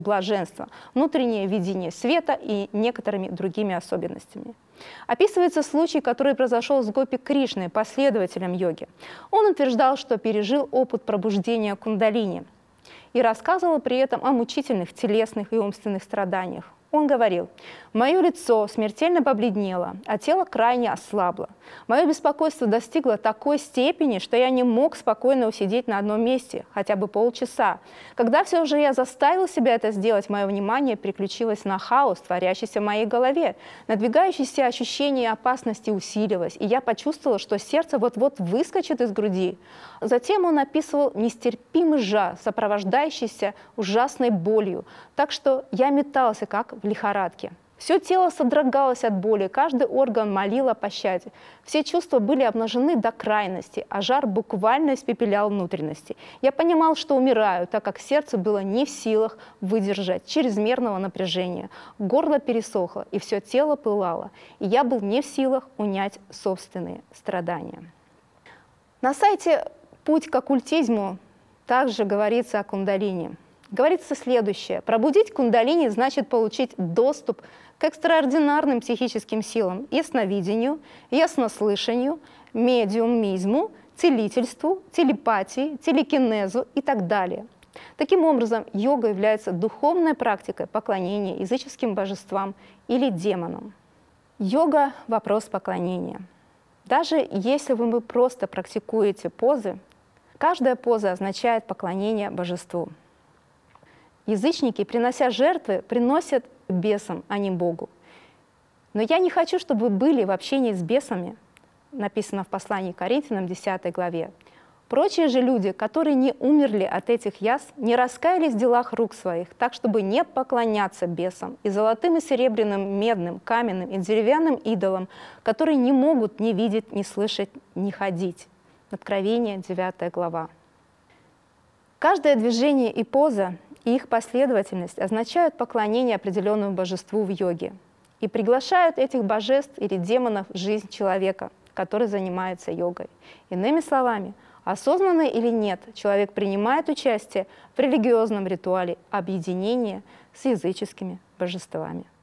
блаженства, внутреннее видение света и некоторыми другими особенностями. Описывается случай, который произошел с Гопи Кришной, последователем йоги. Он утверждал, что пережил опыт пробуждения кундалини и рассказывал при этом о мучительных телесных и умственных страданиях. Он говорил: «Мое лицо смертельно побледнело, а тело крайне ослабло. Мое беспокойство достигло такой степени, что я не мог спокойно усидеть на одном месте, хотя бы полчаса. Когда все же я заставил себя это сделать, мое внимание переключилось на хаос, творящийся в моей голове. Надвигающееся ощущение опасности усилилось, и я почувствовал, что сердце вот-вот выскочит из груди». Затем он описывал нестерпимый жар, сопровождающийся ужасной болью, так что я метался, как в лихорадке. Все тело содрогалось от боли, каждый орган молил о пощаде. Все чувства были обнажены до крайности, а жар буквально испепелял внутренности. Я понимал, что умираю, так как сердце было не в силах выдержать чрезмерного напряжения. Горло пересохло, и все тело пылало, и я был не в силах унять собственные страдания. На сайте «Путь к оккультизму» также говорится о кундалини. Говорится следующее: пробудить кундалини значит получить доступ к экстраординарным психическим силам, ясновидению, яснослышанию, медиумизму, целительству, телепатии, телекинезу и так далее. Таким образом, йога является духовной практикой поклонения языческим божествам или демонам. Йога – вопрос поклонения. Даже если вы просто практикуете позы, каждая поза означает поклонение божеству. Язычники, принося жертвы, приносят бесам, а не Богу. Но я не хочу, чтобы вы были в общении с бесами, написано в послании к Коринфянам, 10 главе. Прочие же люди, которые не умерли от этих язв, не раскаялись в делах рук своих, так, чтобы не поклоняться бесам и золотым, и серебряным, медным, каменным и деревянным идолам, которые не могут ни видеть, ни слышать, ни ходить. Откровение, 9 глава. Каждое движение и поза, и их последовательность означают поклонение определенному божеству в йоге и приглашают этих божеств или демонов в жизнь человека, который занимается йогой. Иными словами, осознанно или нет, человек принимает участие в религиозном ритуале объединения с языческими божествами.